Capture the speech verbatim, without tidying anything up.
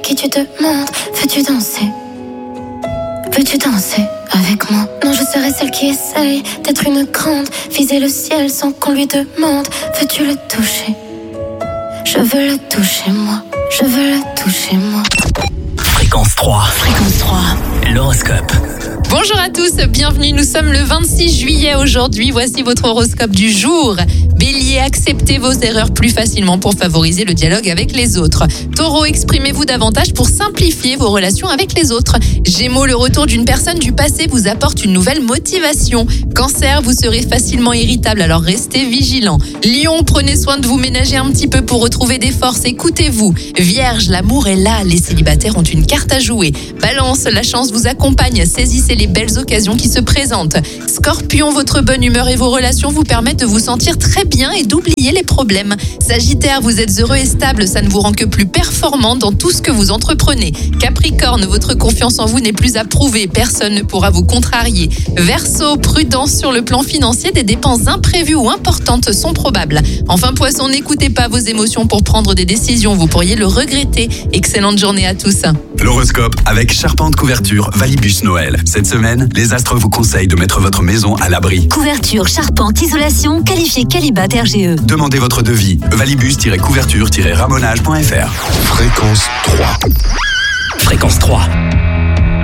qui tu demandes. Veux-tu danser? Veux-tu danser avec moi? Non, je serai celle qui essaye d'être une grande, viser le ciel sans qu'on lui demande. Veux-tu le toucher? Je veux le toucher moi, je veux le toucher moi. Fréquence trois. Fréquence trois. L'horoscope. Bonjour à tous, bienvenue, nous sommes le vingt-six juillet aujourd'hui, voici votre horoscope du jour. Bélier, acceptez vos erreurs plus facilement pour favoriser le dialogue avec les autres. Taureau, exprimez-vous davantage pour simplifier vos relations avec les autres. Gémeaux, le retour d'une personne du passé vous apporte une nouvelle motivation. Cancer, vous serez facilement irritable, alors restez vigilant. Lion, prenez soin de vous ménager un petit peu pour retrouver des forces, écoutez-vous. Vierge, l'amour est là, les célibataires ont une carte à jouer. Balance, la chance vous accompagne, saisissez les belles occasions qui se présentent. Scorpion, votre bonne humeur et vos relations vous permettent de vous sentir très bien et d'oublier les problèmes. Sagittaire, vous êtes heureux et stable, ça ne vous rend que plus performant dans tout ce que vous entreprenez. Capricorne, votre confiance en vous n'est plus approuvée, personne ne pourra vous contrarier. Verseau, prudence sur le plan financier, des dépenses imprévues ou importantes sont probables. Enfin Poisson, n'écoutez pas vos émotions pour prendre des décisions, vous pourriez le regretter. Excellente journée à tous. L'horoscope avec Charpente Couverture Valibus Noël. Cette semaine, les astres vous conseillent de mettre votre maison à l'abri. Couverture, charpente, isolation, qualifié Calibat R G E. Demandez votre devis. valibus-couverture-ramonage point f r. Fréquence trois. Fréquence trois.